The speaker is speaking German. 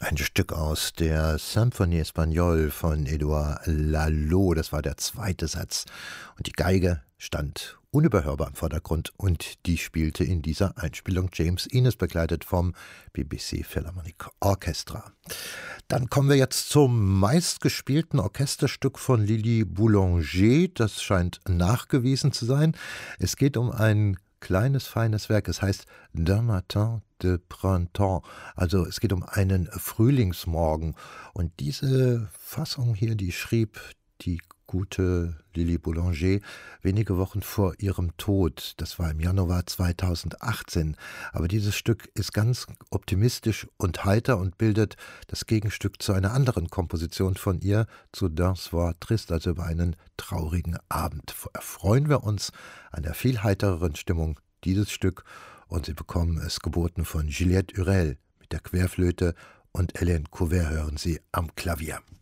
Ein Stück aus der Symphonie Espagnole von Edouard Lalo, das war der zweite Satz. Und die Geige stand unüberhörbar im Vordergrund und die spielte in dieser Einspielung James Innes, begleitet vom BBC Philharmonic Orchestra. Dann kommen wir jetzt zum meistgespielten Orchesterstück von Lili Boulanger. Das scheint nachgewiesen zu sein. Es geht um ein kleines, feines Werk. Es heißt D'un matin de printemps. Also es geht um einen Frühlingsmorgen. Und diese Fassung hier, die schrieb die gute Lili Boulanger wenige Wochen vor ihrem Tod. Das war im Januar 2018. Aber dieses Stück ist ganz optimistisch und heiter und bildet das Gegenstück zu einer anderen Komposition von ihr, zu D'un soir triste, also über einen traurigen Abend. Erfreuen wir uns an der viel heitereren Stimmung dieses Stück, und Sie bekommen es geboten von Juliette Hurel mit der Querflöte und Hélène Couvert hören Sie am Klavier.